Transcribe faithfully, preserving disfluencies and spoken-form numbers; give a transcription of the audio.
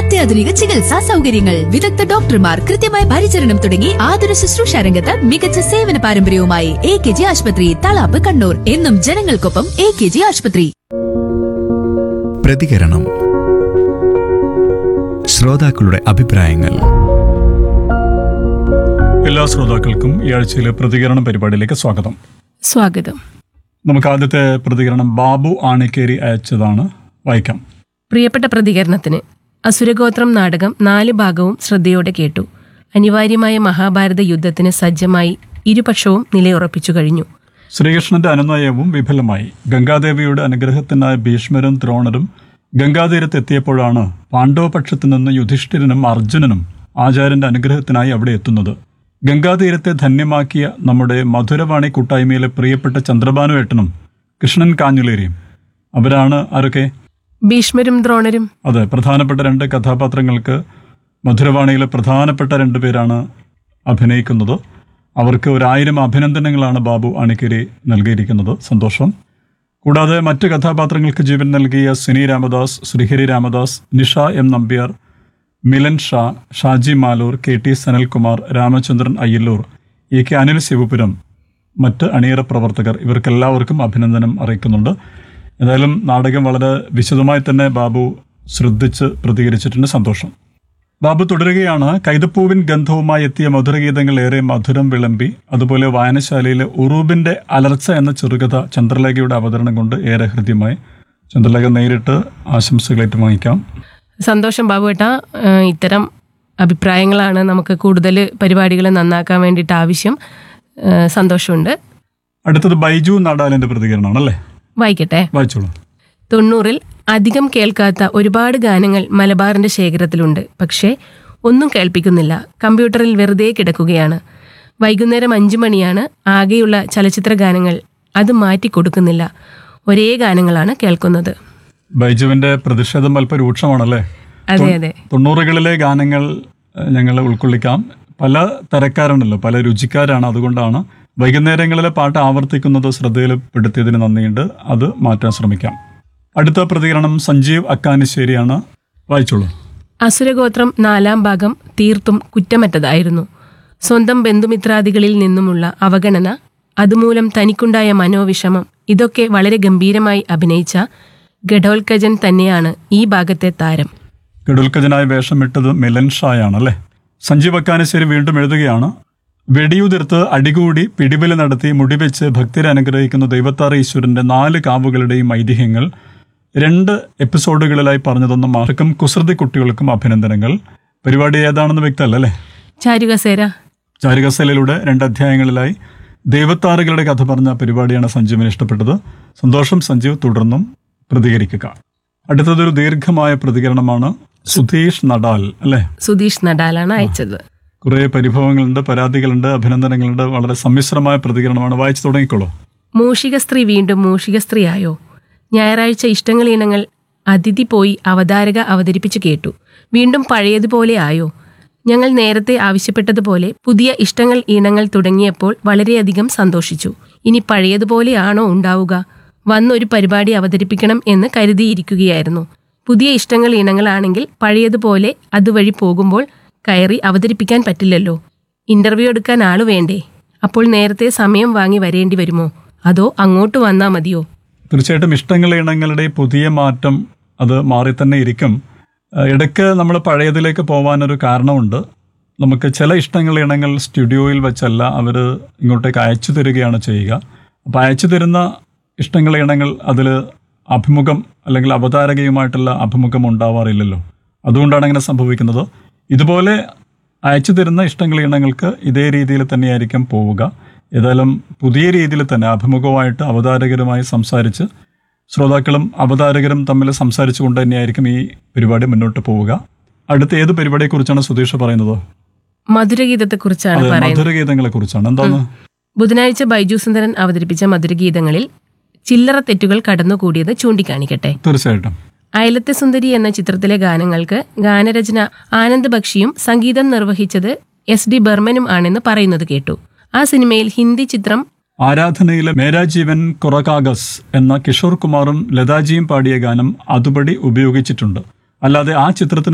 അത്യാധുനിക ചികിത്സാ സൗകര്യങ്ങൾ, വിദഗ്ധ ഡോക്ടർമാർ, കൃത്യമായ പരിചരണം തുടങ്ങി ആതുര ശുശ്രൂഷ രംഗത്ത് മികച്ച സേവന പാരമ്പര്യവുമായി എ കെ ജി ആശുപത്രി, തളാപ്പ്, കണ്ണൂർ. എന്നും ജനങ്ങൾക്കൊപ്പം എ കെ ജി ആശുപത്രി. പ്രതികരണം. ശ്രോതാക്കളുടെ അഭിപ്രായങ്ങൾ. എല്ലാ ശ്രോതാക്കൾക്കും ഈ ആഴ്ചയിലെ പ്രതികരണം പരിപാടിയിലേക്ക് സ്വാഗതം. സ്വാഗതം. നമുക്ക് ആദ്യത്തെ പ്രതികരണം ബാബു ആണിക്കേരി അയച്ചതാണ്, വായിക്കാം. പ്രിയപ്പെട്ട പ്രതികരണത്തിന് അസുരഗോത്രം നാടകം നാല് ഭാഗവും ശ്രദ്ധയോടെ കേട്ടു. അനിവാര്യമായ മഹാഭാരത യുദ്ധത്തിന് സജ്ജമായി ഇരുപക്ഷവും നിലയുറപ്പിച്ചു കഴിഞ്ഞു. ശ്രീകൃഷ്ണന്റെ അനുനയവും വിഫലമായി. ഗംഗാദേവിയുടെ അനുഗ്രഹത്തിനായ ഭീഷ്മരും ദ്രോണരും ഗംഗാതീരത്തെത്തിയപ്പോഴാണ് പാണ്ഡവപക്ഷത്തു നിന്ന് യുധിഷ്ഠിരനും അർജുനനും ആചാര്യന്റെ അനുഗ്രഹത്തിനായി അവിടെ എത്തുന്നത്. ഗംഗാതീരത്തെ ധന്യമാക്കിയ നമ്മുടെ മധുരവാണി കൂട്ടായ്മയിലെ പ്രിയപ്പെട്ട ചന്ദ്രഭാനുവേട്ടനും കൃഷ്ണൻ കാഞ്ഞുലേരിയും. അവരാണ് ആരൊക്കെ? ഭീഷ്മരും ദ്രോണരും. അതെ, പ്രധാനപ്പെട്ട രണ്ട് കഥാപാത്രങ്ങൾക്ക് മധുരവാണിയിലെ പ്രധാനപ്പെട്ട രണ്ടു പേരാണ് അഭിനയിക്കുന്നത്. അവർക്ക് ഒരായിരം അഭിനന്ദനങ്ങളാണ് ബാബു അണിക്കരി നൽകിയിരിക്കുന്നത്. സന്തോഷം. കൂടാതെ മറ്റ് കഥാപാത്രങ്ങൾക്ക് ജീവൻ നൽകിയ Sini Ramadas, Sreehari Ramadas, Nisha M Nambiar, Milan Shah, Shaji Maloor, K T Sanalkumar, Ramachandran Ayyallur, A K Anil Sivapuram, മറ്റ് അണിയറ പ്രവർത്തകർ, ഇവർക്കെല്ലാവർക്കും അഭിനന്ദനം അറിയിക്കുന്നുണ്ട്. എന്തായാലും നാടകം വളരെ വിശദമായി തന്നെ ബാബു ശ്രദ്ധിച്ച് പ്രതികരിച്ചിട്ടുണ്ട്. സന്തോഷം. ബാബു തുടരുകയാണ്. കൈതപ്പൂവിൻ ഗന്ധവുമായി എത്തിയ മധുരഗീതങ്ങൾ ഏറെ മധുരം വിളമ്പി. അതുപോലെ വായനശാലയിലെ ഉറൂബിന്റെ അലർച്ച എന്ന ചെറുകഥ ചന്ദ്രലേഖയുടെ അവതരണം കൊണ്ട് ഏറെ ഹൃദ്യമായി. ചന്ദ്രലേഖ നേരിട്ട് ആശംസകൾ ഏറ്റുവാങ്ങിക്കാം. സന്തോഷം ബാബുവേട്ടാ. ഇത്തരം അഭിപ്രായങ്ങളാണ് നമുക്ക് കൂടുതൽ പരിപാടികൾ നന്നാക്കാൻ വേണ്ടിയിട്ട് ആവശ്യം. സന്തോഷമുണ്ട്. അടുത്തത് ബൈജു നാടാലിന്റെ പ്രതികരണമാണല്ലേ? വായിക്കട്ടെ. വായിച്ചോളൂ. തൊണ്ണൂറിൽ അധികം കേൾക്കാത്ത ഒരുപാട് ഗാനങ്ങൾ മലബാറിന്റെ ശേഖരത്തിലുണ്ട്. പക്ഷേ ഒന്നും കേൾപ്പിക്കുന്നില്ല. കമ്പ്യൂട്ടറിൽ വെറുതെ കിടക്കുകയാണ്. വൈകുന്നേരം അഞ്ചു മണിയാണ്. ആകെയുള്ള ചലച്ചിത്ര ഗാനങ്ങൾ അത് മാറ്റി കൊടുക്കുന്നില്ല. ഒരേ ഗാനങ്ങളാണ് കേൾക്കുന്നത്. ബൈജുവിന്റെ പ്രതിഷേധം അല്പ രൂക്ഷമാണല്ലേ? അതെ അതെ. തൊണ്ണൂറുകളിലെ ഗാനങ്ങൾ ഞങ്ങൾ ഉൾക്കൊള്ളിക്കാം. പല തരക്കാരുണ്ടല്ലോ, പല രുചിക്കാരാണ്. അതുകൊണ്ടാണ് വൈകുന്നേരങ്ങളിലെ പാട്ട് ആവർത്തിക്കുന്നത് ശ്രദ്ധയിൽപ്പെടുത്തിയതിന് നന്ദിയുണ്ട്. അത് മാറ്റാൻ ശ്രമിക്കാം. അടുത്ത പ്രതികരണം സഞ്ജീവ് അക്കാനിശ്ശേരിയാണ്. വായിച്ചോളൂ. അസുരഗോത്രം നാലാം ഭാഗം തീർത്തും കുറ്റമറ്റതായിരുന്നു. സ്വന്തം ബന്ധുമിത്രാദികളിൽ നിന്നുമുള്ള അവഗണന, അതുമൂലം തനിക്കുണ്ടായ മനോവിഷമം, ഇതൊക്കെ വളരെ ഗംഭീരമായി അഭിനയിച്ച ഗഡോൽക്കജൻ തന്നെയാണ് ഈ ഭാഗത്തെ താരം. ഗഡോൽക്കജനായി വേഷമിട്ടത് മിലൻ ഷായാണല്ലേ? സഞ്ജീവ് അക്കാനിശ്ശേരി വീണ്ടും എഴുതുകയാണ്. വെടിയുതിർത്ത് അടികൂടി പിടിബലി നടത്തി മുടിവെച്ച് ഭക്തരെ അനുഗ്രഹിക്കുന്ന ദൈവത്താറ ഈശ്വരന്റെ നാല് കാവുകളുടെയും ഐതിഹ്യങ്ങൾ രണ്ട് എപ്പിസോഡുകളിലായി പറഞ്ഞു തന്ന മാർക്കും കുസൃതി കുട്ടികൾക്കും അഭിനന്ദനങ്ങൾ. പരിപാടി ഏതാണെന്ന് വ്യക്തമല്ലേ? ചാരുകസേര. ചാരുകസേലയിലൂടെ രണ്ട് അധ്യായങ്ങളിലായി ദൈവത്താറുകളുടെ കഥ പറഞ്ഞ പരിപാടിയാണ് സഞ്ജീവിന് ഇഷ്ടപ്പെട്ടത്. സന്തോഷം സഞ്ജീവ്, തുടർന്നും പ്രതികരിക്കുക. അടുത്തതൊരു ദീർഘമായ പ്രതികരണമാണ്. സുധീഷ് നടാൽ അല്ലേ? സുധീഷ് നടാലാണ് അയച്ചത്. കുറെ പരിഭവങ്ങളുണ്ട്, പരാതികളുണ്ട്, അഭിനന്ദനങ്ങളുണ്ട്. വളരെ സമ്മിശ്രമായ പ്രതികരണമാണ്. വായിച്ചു തുടങ്ങിക്കോളൂ. മൂഷിക സ്ത്രീ വീണ്ടും മൂഷിക സ്ത്രീയായോ? ഞായറാഴ്ച ഇഷ്ടങ്ങൾ ഇനങ്ങൾ അതിഥി പോയി അവതാരക അവതരിപ്പിച്ചു കേട്ടു. വീണ്ടും പഴയതുപോലെ ആയോ? ഞങ്ങൾ നേരത്തെ ആവശ്യപ്പെട്ടതുപോലെ പുതിയ ഇഷ്ടങ്ങൾ ഇനങ്ങൾ തുടങ്ങിയപ്പോൾ വളരെയധികം സന്തോഷിച്ചു. ഇനി പഴയതുപോലെയാണോ ഉണ്ടാവുക? വന്നൊരു പരിപാടി അവതരിപ്പിക്കണം എന്ന് കരുതിയിരിക്കുകയായിരുന്നു. പുതിയ ഇഷ്ടങ്ങൾ ഇനങ്ങളാണെങ്കിൽ പഴയതുപോലെ അതുവഴി പോകുമ്പോൾ കയറി അവതരിപ്പിക്കാൻ പറ്റില്ലല്ലോ. ഇന്റർവ്യൂ എടുക്കാൻ ആള് വേണ്ടേ? അപ്പോൾ നേരത്തെ സമയം വാങ്ങി വരേണ്ടി വരുമോ? അതോ അങ്ങോട്ട് വന്നാൽ മതിയോ? തീർച്ചയായിട്ടും ഇഷ്ടങ്ങൾ ഇനങ്ങളുടെ പുതിയ മാറ്റം അത് മാറി തന്നെ ഇരിക്കും. ഇടയ്ക്ക് നമ്മൾ പഴയതിലേക്ക് പോകാനൊരു കാരണമുണ്ട്. നമുക്ക് ചില ഇഷ്ടങ്ങൾ ഇനങ്ങൾ സ്റ്റുഡിയോയിൽ വെച്ചല്ല അവർ ഇങ്ങോട്ടേക്ക് അയച്ചു തരികയാണ് ചെയ്യുക. അപ്പോൾ അയച്ചു തരുന്ന ഇഷ്ടങ്ങൾ ഇനങ്ങൾ അതിൽ അഭിമുഖം അല്ലെങ്കിൽ അവതാരകയുമായിട്ടുള്ള അഭിമുഖം ഉണ്ടാവാറില്ലല്ലോ. അതുകൊണ്ടാണ് അങ്ങനെ സംഭവിക്കുന്നത്. ഇതുപോലെ അയച്ചു തരുന്ന ഇഷ്ടങ്ങൾ ഇനങ്ങൾക്ക് ഇതേ രീതിയിൽ തന്നെയായിരിക്കും പോവുക. ഏതായാലും പുതിയ രീതിയിൽ തന്നെ അഭിമുഖമായിട്ട് അവതാരകരുമായി സംസാരിച്ച് ശ്രോതാക്കളും അവതാരകരും തമ്മിൽ സംസാരിച്ചു കൊണ്ട് തന്നെയായിരിക്കും ഈ പരിപാടി മുന്നോട്ട് പോവുക. അടുത്ത ഏത് പരിപാടിയെക്കുറിച്ചാണ് സുധീഷ് പറയുന്നത്? മധുരഗീതത്തെക്കുറിച്ചാണ് പറയുന്നത്. മധുരഗീതങ്ങളെ കുറിച്ചാണ്. എന്താണ്? ബുധനാഴ്ച ബൈജു സുന്ദരൻ അവതരിപ്പിച്ച മധുരഗീതങ്ങളിൽ ചില്ലറ തെറ്റുകൾ കടന്നുകൂടിയത് ചൂണ്ടിക്കാണിക്കട്ടെ. തീർച്ചയായിട്ടും. അയലത്തെ സുന്ദരി എന്ന ചിത്രത്തിലെ ഗാനങ്ങൾക്ക് ഗാനരചന ആനന്ദ് ബക്ഷിയും സംഗീതം നിർവഹിച്ചത് എസ് ഡി ബർമനും ആണെന്ന് പറയുന്നത് കേട്ടു. ആ സിനിമയിൽ ഹിന്ദി ചിത്രം ആരാധനയിലെ മേരാ ജീവൻ കൊറകാഗസ് എന്ന കിഷോർ കുമാറും ലതാജിയും പാടിയ ഗാനം അതുപടി ഉപയോഗിച്ചിട്ടുണ്ട്. അല്ലാതെ ആ ചിത്രത്തിന്